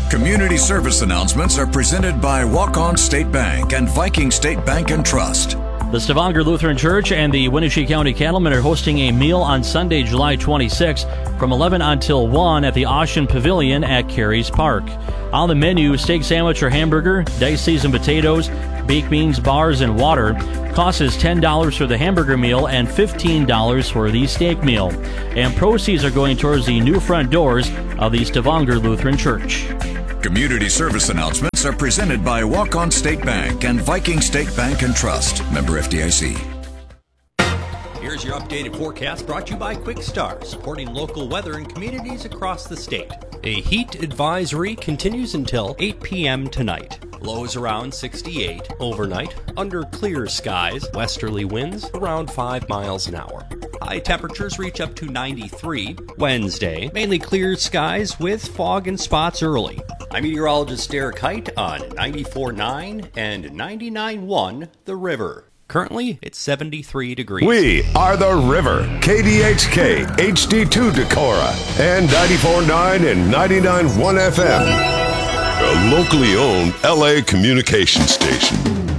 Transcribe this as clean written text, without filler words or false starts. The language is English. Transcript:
Community service announcements are presented by Walk-On State Bank and Viking State Bank and Trust. The Stavanger Lutheran Church and the Wenatchee County Cattlemen are hosting a meal on Sunday, July 26, from 11 until 1 at the Ocean Pavilion at Carey's Park. On the menu, steak sandwich or hamburger, diced seasoned potatoes, baked beans, bars, and water. Cost is $10 for the hamburger meal and $15 for the steak meal. And proceeds are going towards the new front doors of the Stavanger Lutheran Church. Community service announcements are presented by Walk-On State Bank and Viking State Bank and Trust. Member FDIC. Here's your updated forecast brought to you by Quick Start, supporting local weather in communities across the state. A heat advisory continues until 8 p.m. tonight. Lows around 68 overnight, under clear skies, westerly winds around 5 miles an hour. High temperatures reach up to 93. Wednesday, mainly clear skies with fog and spots early. I'm meteorologist Derek Height on 94.9 and 99.1 The River. Currently, it's 73 degrees. We are The River, KDHK, HD2 Decorah, and 94.9 and 99.1 FM. A locally owned LA communication station.